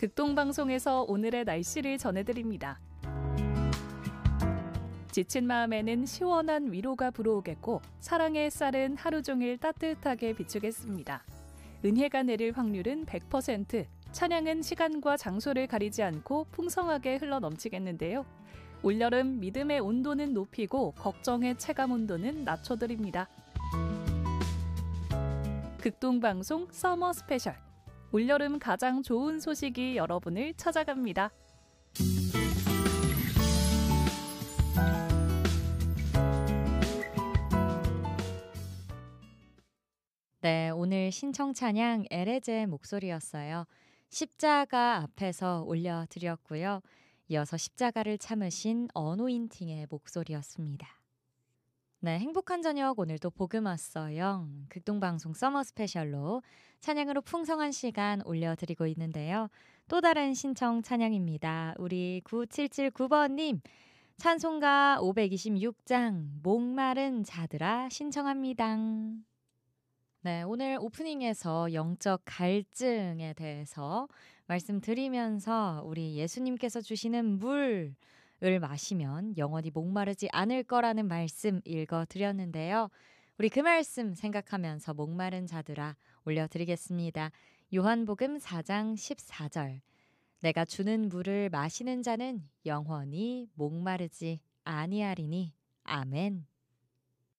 극동방송에서 오늘의 날씨를 전해드립니다. 지친 마음에는 시원한 위로가 불어오겠고 사랑의 햇살은 하루 종일 따뜻하게 비추겠습니다. 은혜가 내릴 확률은 100%, 찬양은 시간과 장소를 가리지 않고 풍성하게 흘러넘치겠는데요. 올여름 믿음의 온도는 높이고 걱정의 체감 온도는 낮춰드립니다. 극동방송 서머 스페셜. 올여름 가장 좋은 소식이 여러분을 찾아갑니다. 네, 오늘 신청 찬양 에레제의 목소리였어요. 십자가 앞에서 올려드렸고요. 이어서 십자가를 참으신 어노인팅의 목소리였습니다. 네, 행복한 저녁 오늘도 복음 왔어요. 극동방송 서머 스페셜로 찬양으로 풍성한 시간 올려드리고 있는데요. 또 다른 신청 찬양입니다. 우리 9779번님 찬송가 526장 목마른 자들아 신청합니다. 네, 오늘 오프닝에서 영적 갈증에 대해서 말씀드리면서 우리 예수님께서 주시는 물을 마시면 영원히 목마르지 않을 거라는 말씀 읽어드렸는데요. 우리 그 말씀 생각하면서 목마른 자들아 올려드리겠습니다. 요한복음 4장 14절 내가 주는 물을 마시는 자는 영원히 목마르지 아니하리니 아멘.